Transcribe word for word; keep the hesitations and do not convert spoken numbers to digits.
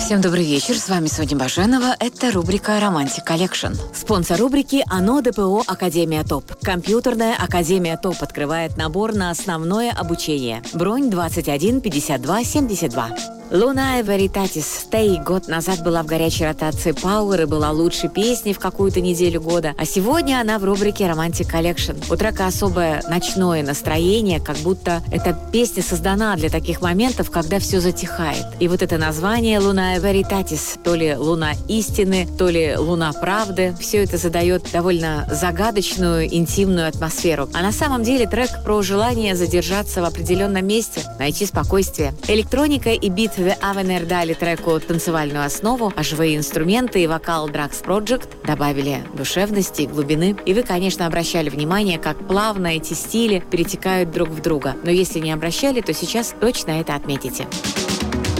Всем добрый вечер, с вами Соня Баженова. Это рубрика «Романтик Коллекшн». Спонсор рубрики ОНО ДПО Академия ТОП. Компьютерная Академия ТОП открывает набор на основное обучение. Бронь двадцать один пятьдесят два семьдесят два. Луна Veritatis Stay год назад была в горячей ротации Power и была лучшей песней в какую-то неделю года. А сегодня она в рубрике Romantic Collection. У трека особое ночное настроение, как будто эта песня создана для таких моментов, когда все затихает. И вот это название Луна Veritatis, то ли Луна истины, то ли Луна правды, все это задает довольно загадочную, интимную атмосферу. А на самом деле трек про желание задержаться в определенном месте, найти спокойствие. Электроника и бит The Avener дали треку танцевальную основу, а живые инструменты и вокал Drax Project добавили душевности и глубины. И вы, конечно, обращали внимание, как плавно эти стили перетекают друг в друга. Но если не обращали, то сейчас точно это отметите.